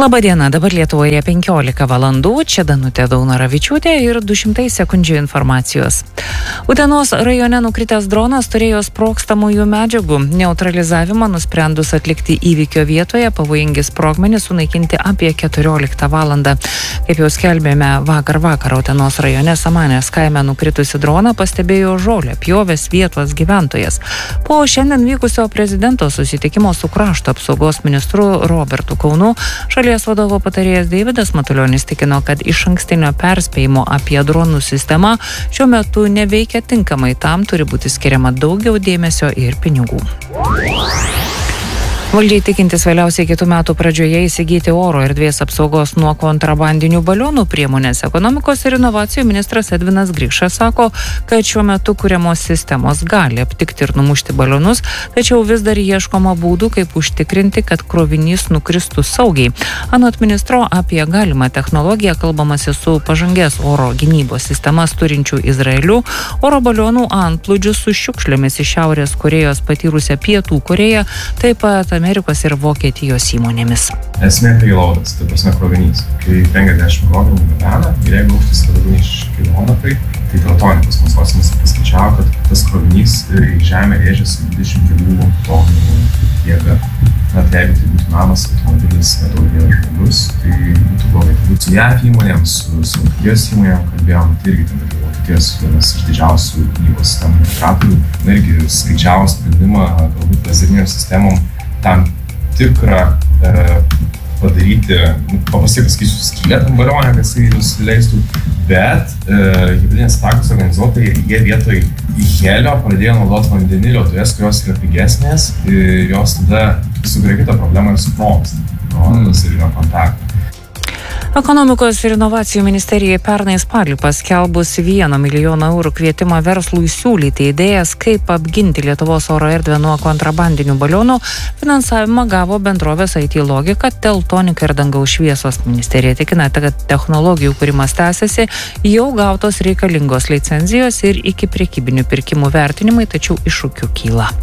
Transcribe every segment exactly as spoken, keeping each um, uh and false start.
Labadiena, dabar Lietuvoje penkiolika valandų, čia Danutė Daunaravičiūtė ir du šimtai sekundžių informacijos. Utenos rajone nukritęs dronas turėjo sprogstamųjų medžiagų. Neutralizavimą nusprendus atlikti įvykio vietoje, pavojingi sprogmenys sunaikinti apie keturioliktą valandą. Kaip jau skelbėme, vakar vakar Utenos rajone Samanės kaime nukritusi droną pastebėjo žolę pjovęs vietos gyventojas. Po šiandien vykusio prezidento susitikimo su krašto apsaugos ministru Robertu Kaunu, šalies vadovo patarėjas Deividas Matulionis tikino, kad išankstinio perspėjimo apie dronų sistemą šiuo metu neveikia tinkamai, tam turi būti skiriama daugiau dėmesio ir pinigų. Valdžiai tikintis vėliausiai kitų metų pradžioje įsigyti oro erdvės apsaugos nuo kontrabandinių balionų priemonės. Ekonomikos ir inovacijų ministras Edvinas Grikšas sako, kad šiuo metu kuriamos sistemos gali aptikti ir numušti balionus, tačiau vis dar ieškoma būdų, kaip užtikrinti, kad krovinys nukristų saugiai. Anot ministro, apie galimą technologiją kalbamasi su pažangės oro gynybos sistemas turinčių Izraeliu, oro balionų antplūdžių su šiukšlėmis iš Šiaurės Korėjos patyrusią Pietų Koreją, taip pat Amerikos ir Vokietijos įmonėmis. Esmė payloadas, tai prasme krovinys. Kai penkiasdešimt kilogramų gabena ir jeigu aukštis yra daugiau nei šeši kilometrai, tai teltonikos mūsų kosminis paskaičiavo, kad tas krovinys į žemę rėžiasi dvidešimt dviejų tonų jėga. Na, tai jeigu tai būtų namas, automobilis, nedaugėlė žmogus, tai būtų blogai. Tai būtų su J A F įmonėm, su, su Vokietijos įmonėm kalbėjom, tai irgi ten yra Vokietijos vienas iš didžiausių gynybos sistemų operatorių. Na, irgi skaičiavo sprendimą, galbūt lazeriniam sistemom tam tikrą e, padaryti, paprastai pasakysiu, skylę tam balionę, kad jisai nusileistų, bet e, hibridinės atakos organizuotojai, jie vietoj helio pradėjo naudoti vandenilio dujas, kurios yra pigesnės ir jos tada sukuria kitą problemą ir sprogsta nuo lazerinio kontakto. Ekonomikos ir inovacijų ministerijai pernai spalį paskelbus vieno milijono eurų kvietimą verslui siūlyti idėjas, kaip apginti Lietuvos oro erdvę nuo kontrabandinių balionų, finansavimą gavo bendrovės I T Logika, Teltonika ir Dangaus šviesos. Ministerija tikina, kad technologijų kūrimas tęsiasi, jau gautos reikalingos licenzijos ir iki prekybinių pirkimų vertinimai, tačiau iššūkių kyla.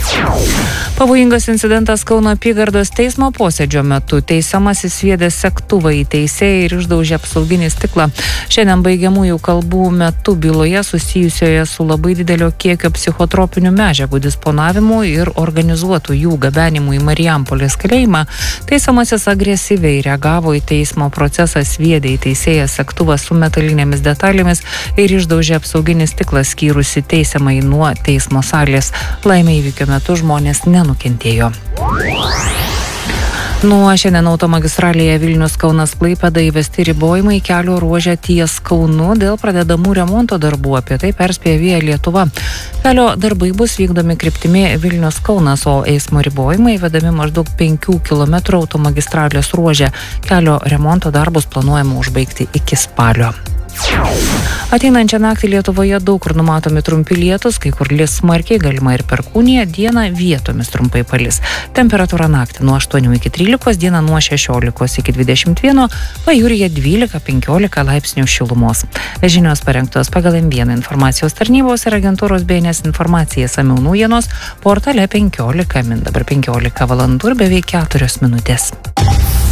Pavojingas incidentas Kauno apygardos teismo posėdžio metu. Teisiamasis sviedė segtuvą į teisėją ir išdaužė apsauginį stiklą. Šiandien baigiamųjų kalbų metu byloje susijusioje su labai didelio kiekio psichotropinių medžiagų disponavimu ir organizuotų jų gabenimu į Marijampolės kalėjimą. Teisiamasis agresyviai reagavo į teismo procesą, sviedė į teisėją segtuvą su metalinėmis detalėmis ir išdaužė apsauginį stiklą, skyrusi teisiamai nuo teismo salės. Laimė įvykio metu žmonės nenukentėjo. Nuo šiandien automagistralėje Vilnius-Kaunas-Klaipėda įvesti ribojimai kelio ruože ties Kaunu dėl pradedamų remonto darbų. Apie tai perspėja Via Lietuva. Kelio darbai bus vykdomi kryptimi Vilnius-Kaunas, o eismo ribojimai įvedami maždaug penkių kilometrų automagistralės ruože. Kelio remonto darbus planuojama užbaigti iki spalio. Ateinančią naktį Lietuvoje daug kur numatomi trumpi lietūs, kai kur lis smarkiai, galima ir perkūnija, dieną vietomis trumpai palis. Temperatūra naktį nuo aštuonių iki trylikos, dieną nuo šešiolikos iki dvidešimt vieno, pajūryje dvylika penkiolika laipsnių šilumos. Žinios parengtos pagal M vieną informacijos tarnybos ir agentūros B N S informacija Samių naujienos portale penkiolika min. Dabar penkiolika valandų ir beveik keturios minutės.